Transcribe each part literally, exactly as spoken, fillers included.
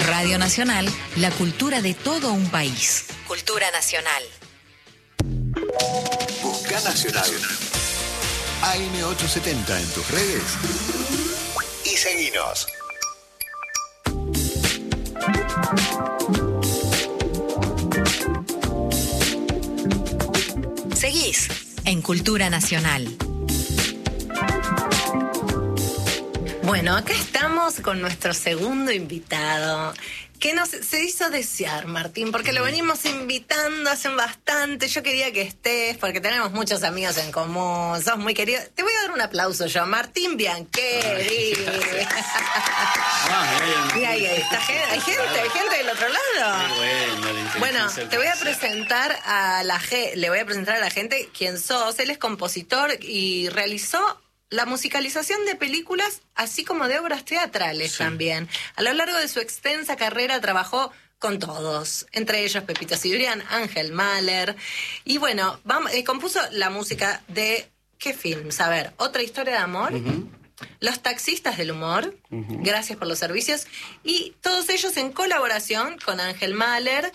Radio Nacional, la cultura de todo un país. Cultura nacional. Busca Nacional. A M ochocientos setenta en tus redes y seguinos. Seguís en Cultura Nacional. Bueno, acá estamos con nuestro segundo invitado, que nos se hizo desear, Martín, porque lo venimos invitando hace bastante. Yo quería que estés, porque tenemos muchos amigos en común, sos muy querido. Te voy a dar un aplauso yo, Martín Biancheri. Y ahí, ahí está, hay gente, hay gente del otro lado. Bueno, bueno, te voy a presentar a la ge- le voy a presentar a la gente quién sos. Él es compositor y realizó la musicalización de películas, así como de obras teatrales, sí, también. A lo largo de su extensa carrera trabajó con todos, entre ellos Pepito Cibrián, Ángel Mahler. Y bueno, vamos, eh, compuso la música de ¿qué films? A ver, Otra historia de amor, uh-huh. Los taxistas del humor, uh-huh. Gracias por los servicios, y todos ellos en colaboración con Ángel Mahler.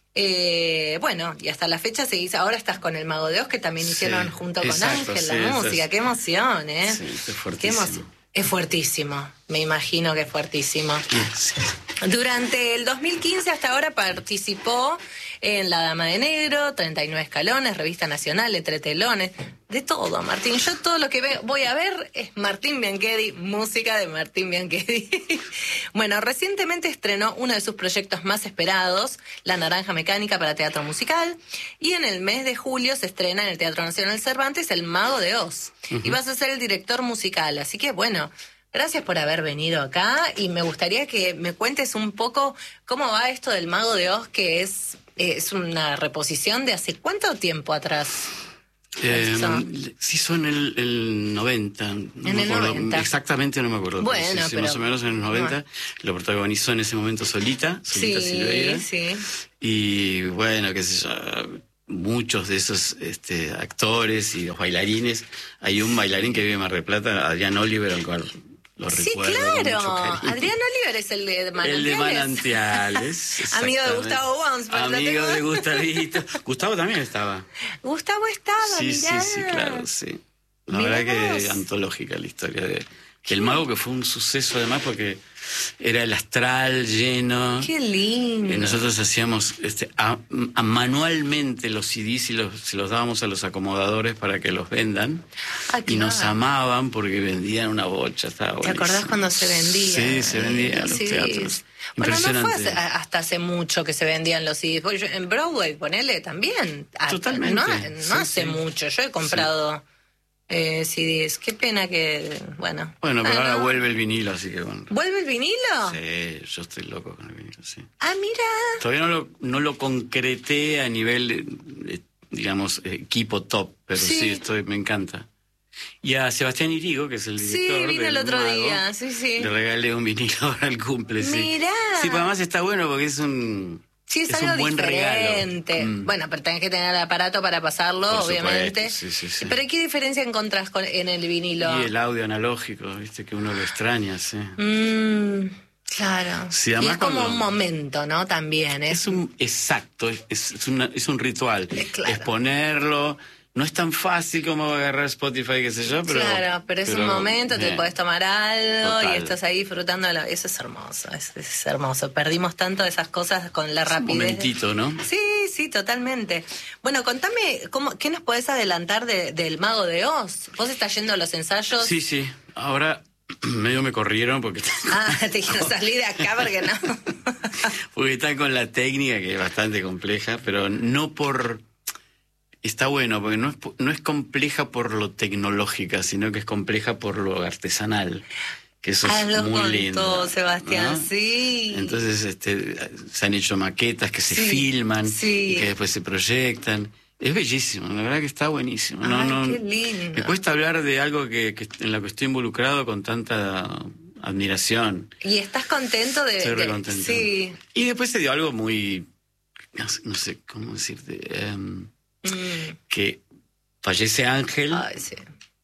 Eh, bueno, y hasta la fecha seguís, ahora estás con El Mago de Oz, que también hicieron, sí, junto con exacto, Ángel, sí, la música. Es... Qué emoción, ¿eh? Sí, es fuertísimo. Qué emoción. Es fuertísimo, me imagino que es fuertísimo. Sí. Durante el dos mil quince hasta ahora participó en La Dama de Negro, treinta y nueve escalones, Revista Nacional, Entre Telones, de todo, Martín. Yo todo lo que veo, voy a ver es Martín Biancheri, música de Martín Biancheri. Bueno, recientemente estrenó uno de sus proyectos más esperados, La Naranja Mecánica para Teatro Musical, y en el mes de julio se estrena en el Teatro Nacional Cervantes El Mago de Oz, uh-huh. Y vas a ser el director musical, así que bueno, gracias por haber venido acá, y me gustaría que me cuentes un poco cómo va esto del Mago de Oz, que es, es una reposición de hace cuánto tiempo atrás. Eh, sí, son el, el noventa, no en me el acuerdo, noventa. Exactamente no me acuerdo. Bueno, sí, sí, pero... más o menos en el noventa, no. Lo protagonizó en ese momento Solita, Solita sí, Silveira. Sí. Y bueno, qué sé yo, muchos de esos este, actores y los bailarines. Hay un bailarín que vive en Mar del Plata, Adrián Oliver, al cual lo sí, recuerdo claro. con mucho cariño. Adrián Oliver es el de Manantiales. El de Manantiales. Amigo de Gustavo Wons. Amigo de Gustavito. Gustavo también estaba. Gustavo estaba, sí, mirá. Sí, sí, claro, sí. La mirá verdad vos. que antológica la historia de El Mago, que fue un suceso además porque era el astral lleno. Qué lindo. Y nosotros hacíamos este, a, a manualmente los C Ds y los, se los dábamos a los acomodadores para que los vendan. Ah, y nos amaban porque vendían una bocha. Estaba ¿te acordás cuando se vendía? Sí, se vendían en los sí. teatros. Bueno, no fue hace, hasta hace mucho que se vendían los C Ds. En Broadway, ponele, también. Totalmente. No, no sí, hace sí. mucho. Yo he comprado... Sí. Eh, C Ds. Qué pena que, bueno. Bueno, pero ah, ahora no. vuelve el vinilo, así que bueno. ¿Vuelve el vinilo? Sí, yo estoy loco con el vinilo, sí. Ah, mira. Todavía no lo, no lo concreté a nivel, eh, digamos, equipo top, pero sí. sí, estoy, me encanta. Y a Sebastián Irigo, que es el director. Sí, vino del el otro Mago, día, sí, sí. Le regalé un vinilo para el cumple, sí. Mirá. Sí, pues además está bueno porque es un... Sí, es, es algo un buen diferente. regalo. Mm. Bueno, pero tenés que tener el aparato para pasarlo, Por obviamente. Supuesto, sí, sí, sí. Pero ¿qué diferencia encontrás con, en el vinilo? Y el audio analógico, viste, que uno lo extraña, sí. Mm, claro. Sí, y es como cuando... un momento, ¿no? También. Es, es un exacto, es, es, una, es un ritual. Es, claro. es ponerlo... No es tan fácil como agarrar Spotify, qué sé yo, pero... Claro, pero es pero, un momento, te bien. podés tomar algo. Total. Y estás ahí disfrutando. De la... Eso es hermoso, es, es hermoso. Perdimos tanto de esas cosas con la es rapidez. Un momentito, ¿no? Sí, sí, totalmente. Bueno, contame, ¿cómo, ¿qué nos podés adelantar de, del Mago de Oz? ¿Vos estás yendo a los ensayos? Sí, sí. Ahora medio me corrieron porque... Ah, te dijeron salir de acá porque no. Porque están con la técnica, que es bastante compleja, pero no por... Está bueno, porque no es, no es compleja por lo tecnológica, sino que es compleja por lo artesanal. Que eso ah, es lo muy contó, lindo, Sebastián, ¿no? sí. Entonces este, se han hecho maquetas que se sí, filman sí. y que después se proyectan. Es bellísimo, la verdad que está buenísimo. Ay, no, no, qué lindo. Me cuesta hablar de algo que, que en lo que estoy involucrado con tanta admiración. ¿Y estás contento de...? Estoy re de... contento. Sí. Y después se dio algo muy... No sé, no sé cómo decirte... Um, Mm. que fallece Ángel. Ay, sí.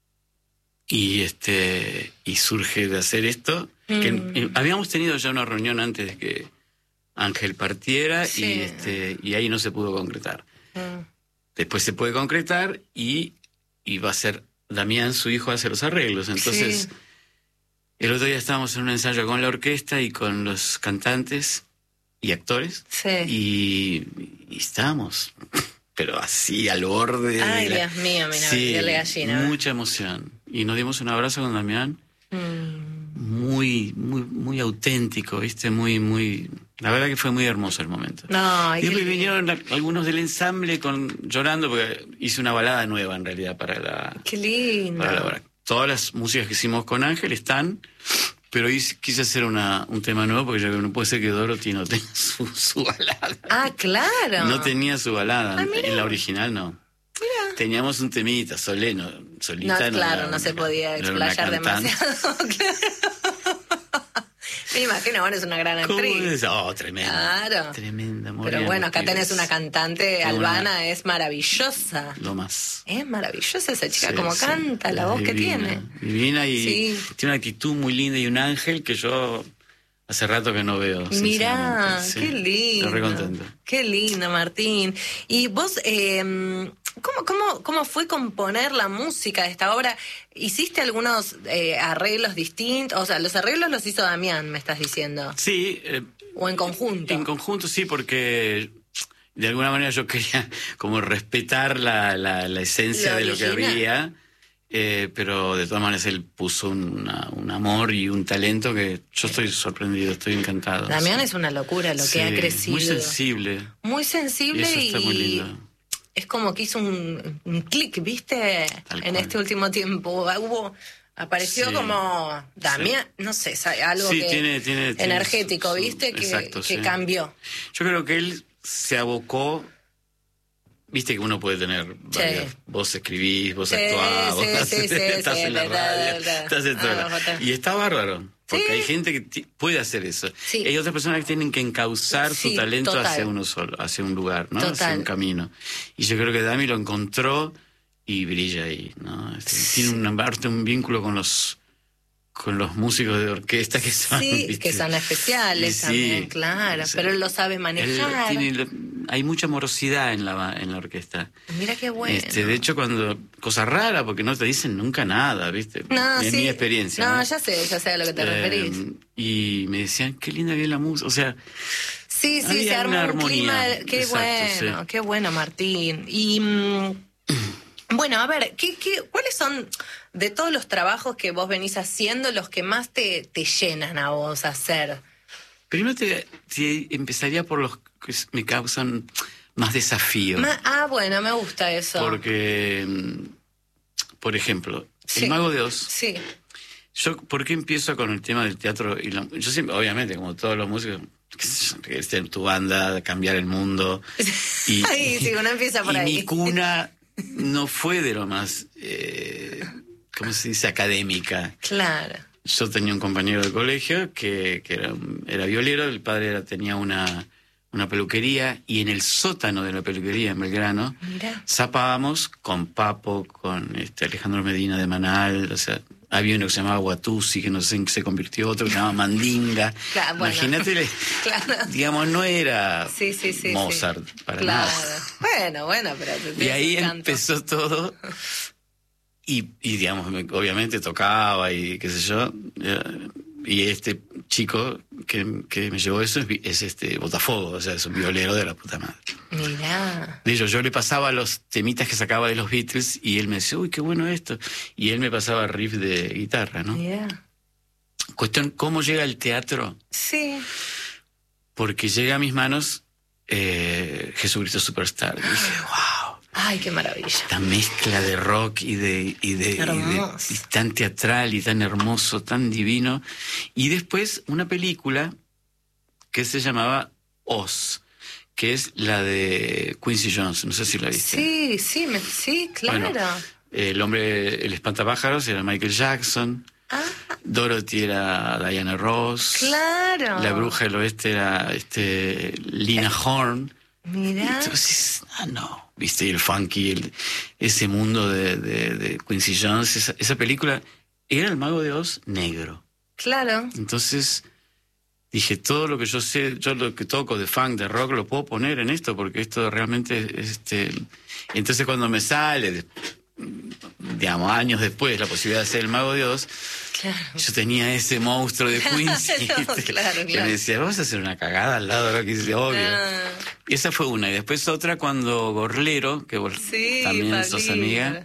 y este y surge de hacer esto, mm. que eh, habíamos tenido ya una reunión antes de que Ángel partiera Sí. y, este, y ahí no se pudo concretar. Mm. Después se puede concretar y, y va a ser Damián, su hijo, hace los arreglos. Entonces, Sí. el otro día estábamos en un ensayo con la orquesta y con los cantantes y actores. Sí. Y, y estábamos, pero así al borde. Ay, de la- Dios mío, mira, sí, piel de gallina. mucha emoción. Y nos dimos un abrazo con Damián, Mm. muy, muy, muy auténtico, ¿viste? Muy, muy... La verdad que fue muy hermoso el momento. No, Y qué después lindo. vinieron a- algunos del ensamble con, llorando porque hice una balada nueva en realidad para la, Qué lindo. para la obra. Todas las músicas que hicimos con Ángel están, pero hice- quise hacer una, un tema nuevo porque yo creo que no puede ser que Dorothy no tenga su, su balada. Ah, claro. No tenía su balada, Ah, mira. en la original no. Mira. Teníamos un temita, soleno, No, solita. claro, era no se una- podía era una explayar cantante. demasiado. Claro. Me imagino, bueno, es una gran ¿Cómo actriz. es? Oh, tremenda. Claro. Tremenda, Pero Moria bueno, acá Martínez. tenés una cantante Una- albana, es maravillosa. Lo más. Es maravillosa esa chica, Sí, como sí. canta, la Es voz que divina, tiene. Divina y Sí. tiene una actitud muy linda y un ángel que yo hace rato que no veo. Mirá, sinceramente. Sí. qué lindo. Estoy re contento. Qué lindo, Martín. Y vos, eh, ¿cómo, cómo, ¿cómo fue componer la música de esta obra? ¿Hiciste algunos eh, arreglos distintos? O sea, los arreglos los hizo Damián, me estás diciendo. Sí, eh, ¿O en conjunto? en conjunto sí, porque de alguna manera yo quería como respetar la, la, la esencia Lo de lo que original. había, eh, pero de todas maneras él puso una- un amor y un talento que yo estoy sorprendido, estoy encantado. Damián Sí. es una locura lo Sí, que ha crecido. muy sensible. Muy Y sensible eso está muy y lindo. es como que hizo un, un clic, ¿viste? Tal En cual. este último tiempo. Hubo, apareció Sí, como Damián, no sé, sa- algo Sí, que tiene- tiene- tiene energético, su- su- ¿viste? Que, exacto, que sí. cambió. Yo creo que él se abocó. Viste que uno puede tener varias- vos escribís, vos Sí, actuás, vos sí, haces- sí, sí, estás sí, en la verdad, radio, verdad. estás en todo. Ah, otra. Y está bárbaro, porque Sí. hay gente que ti- puede hacer eso. Sí. Hay otras personas que tienen que encauzar Sí, su talento total. hacia uno solo, hacia un lugar, ¿no? Hacia Total. un camino. Y yo creo que Dami lo encontró y brilla ahí, ¿no? Este, Tiene un, aparte un vínculo con los con los músicos de orquesta que son, Sí, ¿viste? que son especiales Y también, sí, claro. o sea, Pero él lo sabe Él manejar. tiene lo- hay mucha morosidad en la, en la orquesta. Mira qué bueno. Este, de hecho, cuando cosa rara, porque no te dicen nunca nada, ¿viste? no, en sí. mi experiencia. No, ¿no? ya sé, ya sé a lo que te Eh, referís. y me decían, qué linda que es la música. O sea, Sí, sí, había se armó una un armonía. clima. Qué Exacto, bueno, sí. qué bueno, Martín. Y mm, bueno, a ver, ¿qué, qué, ¿cuáles son de todos los trabajos que vos venís haciendo los que más te, te llenan a vos hacer? primero te, te empezaría por los que me causan más desafío. Ma- ah, bueno, me gusta eso. Porque, mm, por ejemplo, Sí. El Mago de Oz. Sí, Yo, ¿por qué empiezo con el tema del teatro? Y la- yo siempre, obviamente, como todos los músicos, qué sé yo, querés tener tu banda, cambiar el mundo. Y, Ay, sí, uno empieza por y ahí. mi cuna no fue de lo más, eh, ¿cómo se dice?, académica. Claro. Yo tenía un compañero de colegio que, que era, un- era violero, el padre era- tenía una, una peluquería y en el sótano de la peluquería en Belgrano Mira. zapábamos con Papo, con este Alejandro Medina de Manal, o sea, había uno que se llamaba Guatusi, que no sé en qué se convirtió, otro que se llamaba Mandinga. Claro, bueno. Imagínate, le- Claro. digamos, no era Sí, sí, sí. Mozart sí. para claro. nada. Bueno, bueno, pero te Y tienes ahí un canto. empezó todo. Y, y, digamos, me- obviamente tocaba y qué sé yo. eh, Y este chico que, que me llevó eso es, vi- es este Botafogo, o sea, es un violero de la puta madre. Mirá. De ellos, yo le pasaba los temitas que sacaba de los Beatles y él me decía, uy, qué bueno esto. Y él me pasaba riff de guitarra, ¿no? Mirá. Cuestión, ¿cómo llega al teatro? Sí. Porque llega a mis manos eh, Jesucristo Superstar. Y dije, wow. Ay, qué maravilla. Esta mezcla de rock y de, y de, y de- Hermoso. y tan teatral y tan hermoso, tan divino. Y después una película que se llamaba Oz, que es la de Quincy Jones, no sé si la viste. Sí, sí, me- sí, claro. Bueno, el hombre, el espantapájaros era Michael Jackson, Ah, Dorothy era Diana Ross, claro. la bruja del oeste era este, Lina Horne. Mirá. Entonces, ah, no, viste, y el funky, el- ese mundo de, de- de Quincy Jones, esa, esa película era El Mago de Oz negro. Claro. Entonces, dije, todo lo que yo sé, yo lo que toco de funk, de rock, lo puedo poner en esto, porque esto realmente, este... Entonces cuando me sale, digamos, años después, la posibilidad de ser el Mago de Oz, claro. Yo tenía ese monstruo de Quincy, no, claro, que claro. me decía, vamos a hacer una cagada al lado de lo que dice, obvio. Ah. Y esa fue una. Y después otra cuando Gorlero, que vos sí, también sos amiga,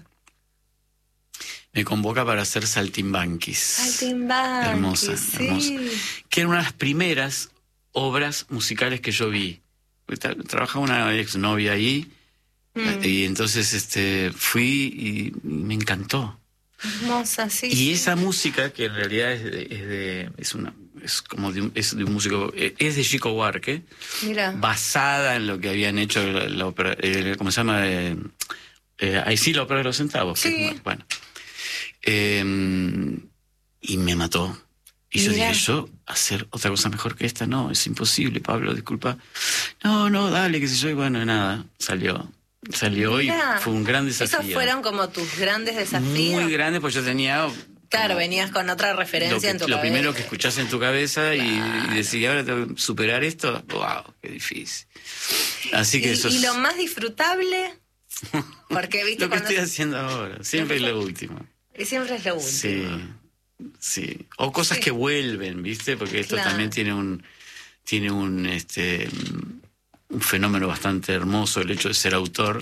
me convoca para hacer Saltimbanquis. Saltimbanquis, hermosa, sí. hermosa. Que era una de las primeras obras musicales que yo vi. Trabajaba una exnovia ahí, mm. y entonces este fui y me encantó. Hermosa, sí. Y sí. esa música, que en realidad es de, es, de, es una es como de un, es de un músico, es de Chico Buarque, Mira. basada en lo que habían hecho la, la ópera, eh, ¿cómo se llama? Eh, eh, ahí sí, la ópera de los centavos. Sí. Que, bueno. Eh, y me mató. Y yo Mira. dije, yo hacer otra cosa mejor que esta, no, es imposible, Pablo, disculpa. No, no, dale, qué sé yo, y bueno, nada, salió. Salió Mira. Y fue un gran desafío. ¿Esos fueron como tus grandes desafíos? Muy grandes, pues yo tenía... Claro, venías con otra referencia que, en tu lo cabeza. Lo primero que escuchás en tu cabeza, claro. y, y decís, ahora tengo que superar esto, wow, qué difícil. Así que ¿Y, eso es... ¿Y lo más disfrutable? Porque, ¿viste? Lo que cuando... estoy haciendo ahora, siempre es lo último. Y siempre es lo último. Sí, sí. O cosas sí. que vuelven, ¿viste? Porque esto claro. también tiene un tiene un este un fenómeno bastante hermoso, el hecho de ser autor.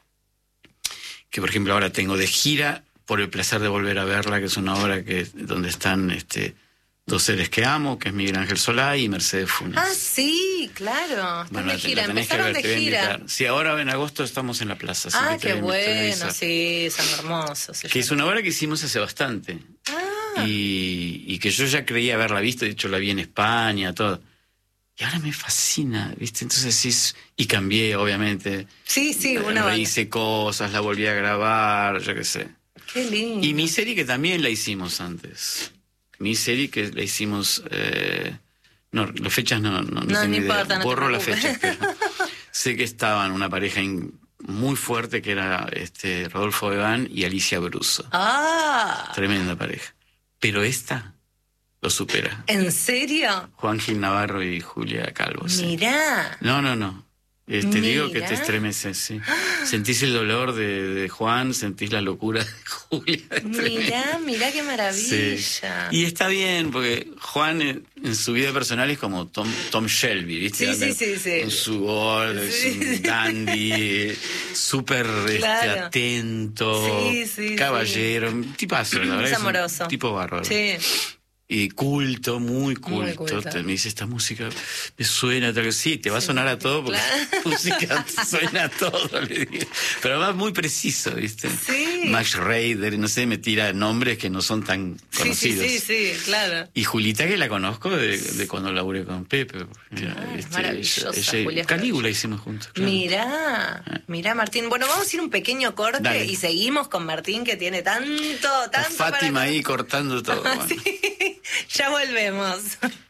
Que por ejemplo ahora tengo de gira Por el placer de volver a verla, que es una obra que donde están este dos seres que amo, que es Miguel Ángel Solá y Mercedes Funes. Ah, sí, claro. Están bueno, de gira, tenés que empezaron ver, de gira. Sí, ahora en agosto estamos en la plaza. Ah, qué bueno, sí, son hermosos. Que es una obra que hicimos hace bastante. Ah. Y, y que yo ya creía haberla visto, de hecho la vi en España, todo. Y ahora me fascina, ¿viste? Entonces sí, y cambié, obviamente. Sí, sí, una banda. Hice cosas, la volví a grabar, yo qué sé. Qué lindo. Y mi serie que también la hicimos antes. Mi serie que la hicimos... Eh, no, las fechas no... No, no, no, no importa, no borro las fechas, pero sé que estaban una pareja in, muy fuerte que era este Rodolfo Bebán y Alicia Bruso. Ah. Tremenda pareja. Pero esta lo supera. ¿En serio? Juan Gil Navarro y Julia Calvo. Mirá. Sí. No, no, no. Eh, te digo que te estremeces, sí. Sentís el dolor de, de Juan, sentís la locura de Julia. Mirá, mirá qué maravilla. Sí. Y está bien, porque Juan en, en su vida personal es como Tom, Tom Shelby, ¿viste? Sí, sí, sí, sí. Con su gol, sí. Es un dandy, súper claro. este, atento, sí, sí, caballero, sí. tipazo, la verdad. Es amoroso. Es un tipo bárbaro. Sí. Y culto, muy culto. Muy culto. Te, me dice, esta música me suena, tal, sí, te va a sonar a todo porque claro. la música te suena a todo, le digo. Pero además muy preciso, ¿viste? Sí. Max Raider, no sé, me tira nombres que no son tan conocidos. Sí, sí, sí, sí, claro. Y Julita, que la conozco de, de cuando laburé con Pepe. Mira, ah, este, maravillosa, ella, Julia. Calígula hicimos juntos. Claro. Mirá, ah. mirá, Martín. Bueno, vamos a ir un pequeño corte. Dale. Y seguimos con Martín, que tiene tanto, tanto. Fátima para... ahí cortando todo. Bueno. Sí. Ya volvemos.